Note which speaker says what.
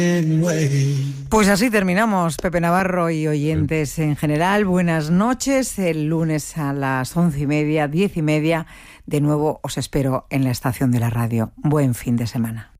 Speaker 1: Pues así terminamos, Pepe Navarro y oyentes en general. Buenas noches. El lunes a las 11:30, 10:30, de nuevo os espero en la estación de la radio. Buen fin de semana.